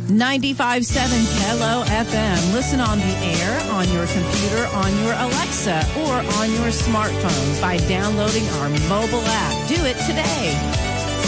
95.7 Hello FM. Listen on the air, on your computer, on your Alexa, or on your smartphone by downloading our mobile app. Do it today.